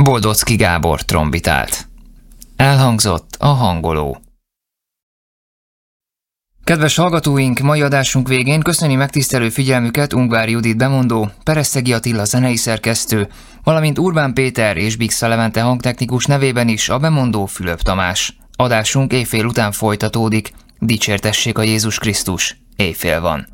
Boldocki Gábor trombitált. Elhangzott a hangoló. Kedves hallgatóink, mai adásunk végén köszöni megtisztelő figyelmüket Ungvár Judit bemondó, Peresztegi Attila zenei szerkesztő, valamint Urbán Péter és Bixa Levente hangtechnikus nevében is a bemondó Fülöp Tamás. Adásunk éjfél után folytatódik. Dicsértessék a Jézus Krisztus, éjfél van.